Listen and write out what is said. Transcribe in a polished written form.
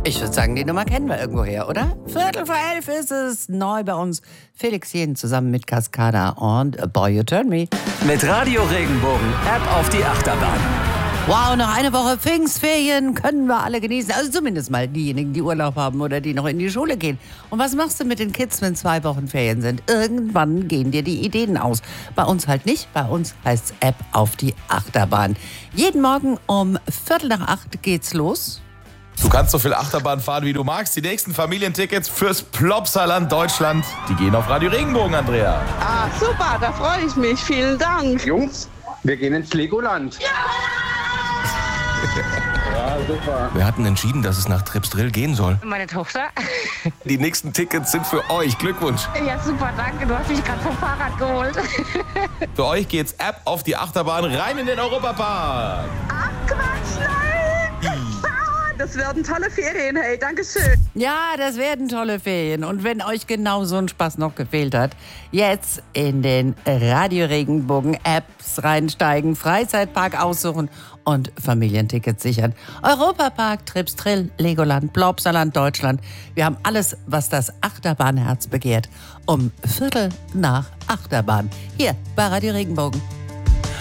Ich würde sagen, die Nummer kennen wir irgendwoher, oder? 11:45 ist es, neu bei uns. Felix Jähn zusammen mit Cascada und A Boy You Turn Me. Mit Radio Regenbogen, App auf die Achterbahn. Wow, noch eine Woche Pfingstferien können wir alle genießen. Also zumindest mal diejenigen, die Urlaub haben oder die noch in die Schule gehen. Und was machst du mit den Kids, wenn 2 Wochen Ferien sind? Irgendwann gehen dir die Ideen aus. Bei uns halt nicht. Bei uns heißt's App auf die Achterbahn. Jeden Morgen um 7:45 geht's los. Du kannst so viel Achterbahn fahren, wie du magst. Die nächsten Familientickets fürs Plopsaland Deutschland, die gehen auf Radio Regenbogen, Andrea. Ah, super, da freue ich mich. Vielen Dank. Jungs, wir gehen ins Legoland. Ja, super. Wir hatten entschieden, dass es nach Tripsdrill gehen soll. Meine Tochter. Die nächsten Tickets sind für euch. Glückwunsch. Ja, super, danke. Du hast mich gerade vom Fahrrad geholt. Für euch geht's App auf die Achterbahn rein in den Europapark. Ach, Quatsch, nein. Das werden tolle Ferien, hey, Dankeschön. Ja, das werden tolle Ferien. Und wenn euch genau so ein Spaß noch gefehlt hat, jetzt in den Radio Regenbogen Apps reinsteigen, Freizeitpark aussuchen und Familientickets sichern. Europapark, Tripsdrill, Legoland, Plopsaland Deutschland. Wir haben alles, was das Achterbahnherz begehrt. Um 7:45 Achterbahn. Hier bei Radio Regenbogen.